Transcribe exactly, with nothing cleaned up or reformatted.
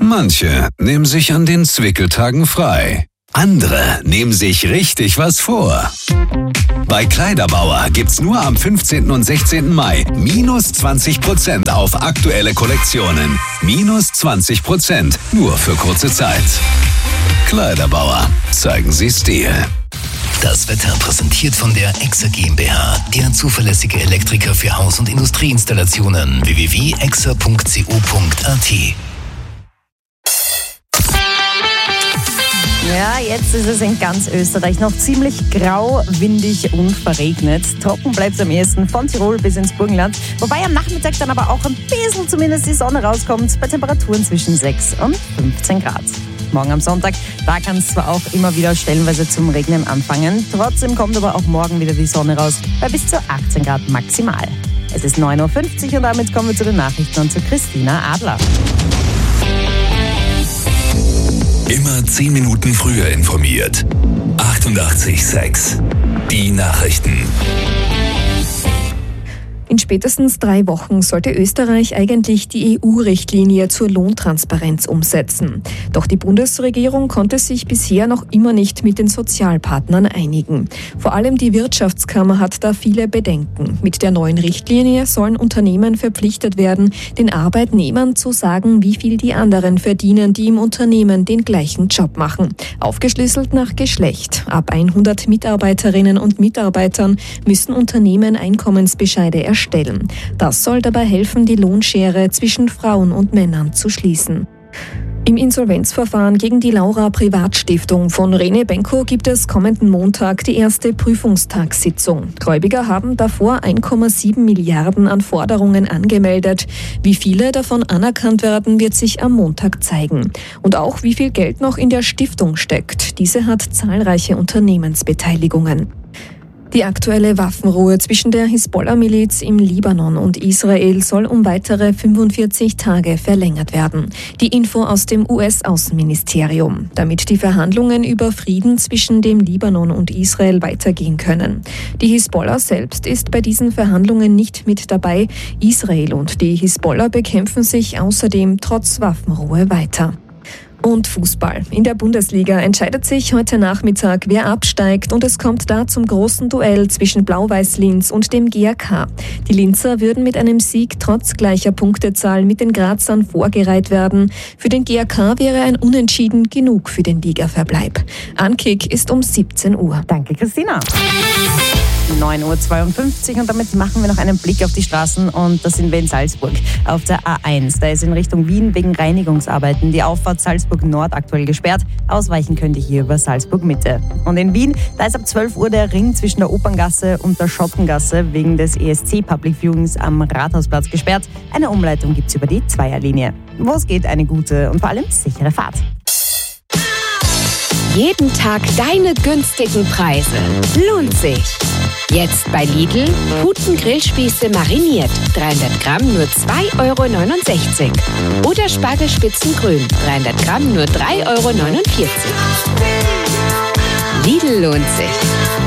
Manche nehmen sich an den Zwickeltagen frei. Andere nehmen sich richtig was vor. Bei Kleiderbauer gibt's nur am fünfzehnten und sechzehnten Mai minus zwanzig Prozent auf aktuelle Kollektionen. Minus zwanzig Prozent nur für kurze Zeit. Kleiderbauer, zeigen Sie Stil. Das Wetter präsentiert von der Exa GmbH, der zuverlässige Elektriker für Haus- und Industrieinstallationen. w w w punkt exa punkt co punkt a t. Ja, jetzt ist es in ganz Österreich noch ziemlich grau, windig und verregnet. Trocken bleibt es am ehesten von Tirol bis ins Burgenland. Wobei am Nachmittag dann aber auch ein bisschen zumindest die Sonne rauskommt, bei Temperaturen zwischen sechs und fünfzehn Grad. Morgen am Sonntag, da kann es zwar auch immer wieder stellenweise zum Regnen anfangen. Trotzdem kommt aber auch morgen wieder die Sonne raus, bei bis zu achtzehn Grad maximal. Es ist neun Uhr fünfzig und damit kommen wir zu den Nachrichten und zu Christina Adler. Immer zehn Minuten früher informiert. achtundachtzig Komma sechs. Die Nachrichten. In spätestens drei Wochen sollte Österreich eigentlich die E U-Richtlinie zur Lohntransparenz umsetzen. Doch die Bundesregierung konnte sich bisher noch immer nicht mit den Sozialpartnern einigen. Vor allem die Wirtschaftskammer hat da viele Bedenken. Mit der neuen Richtlinie sollen Unternehmen verpflichtet werden, den Arbeitnehmern zu sagen, wie viel die anderen verdienen, die im Unternehmen den gleichen Job machen. Aufgeschlüsselt nach Geschlecht. Ab hundert Mitarbeiterinnen und Mitarbeitern müssen Unternehmen Einkommensbescheide erstellen. Stellen. Das soll dabei helfen, die Lohnschere zwischen Frauen und Männern zu schließen. Im Insolvenzverfahren gegen die Laura Privatstiftung von Rene Benko gibt es kommenden Montag die erste Prüfungstagssitzung. Gläubiger haben davor eins Komma sieben Milliarden an Forderungen angemeldet. Wie viele davon anerkannt werden, wird sich am Montag zeigen. Und auch wie viel Geld noch in der Stiftung steckt. Diese hat zahlreiche Unternehmensbeteiligungen. Die aktuelle Waffenruhe zwischen der Hisbollah-Miliz im Libanon und Israel soll um weitere fünfundvierzig Tage verlängert werden. Die Info aus dem U S-Außenministerium, damit die Verhandlungen über Frieden zwischen dem Libanon und Israel weitergehen können. Die Hisbollah selbst ist bei diesen Verhandlungen nicht mit dabei. Israel und die Hisbollah bekämpfen sich außerdem trotz Waffenruhe weiter. Und Fußball. In der Bundesliga entscheidet sich heute Nachmittag, wer absteigt, und es kommt da zum großen Duell zwischen Blau-Weiß Linz und dem G A K. Die Linzer würden mit einem Sieg trotz gleicher Punktezahl mit den Grazern vorgereiht werden. Für den G A K wäre ein Unentschieden genug für den Ligaverbleib. Ankick ist um siebzehn Uhr. Danke, Christina. neun Uhr zweiundfünfzig und damit machen wir noch einen Blick auf die Straßen und da sind wir in Salzburg. Auf der A eins, da ist in Richtung Wien wegen Reinigungsarbeiten die Auffahrt Salzburg Nord aktuell gesperrt. Ausweichen könnt ihr hier über Salzburg Mitte. Und in Wien, da ist ab zwölf Uhr der Ring zwischen der Operngasse und der Schottengasse wegen des E S C Public Viewings am Rathausplatz gesperrt. Eine Umleitung gibt es über die Zweierlinie. Wo es geht, eine gute und vor allem sichere Fahrt. Jeden Tag deine günstigen Preise. Lohnt sich. Jetzt bei Lidl, Puten-Grillspieße mariniert, dreihundert Gramm nur zwei Euro neunundsechzig. Oder Spargelspitzen grün, dreihundert Gramm nur drei Euro neunundvierzig. Lidl lohnt sich.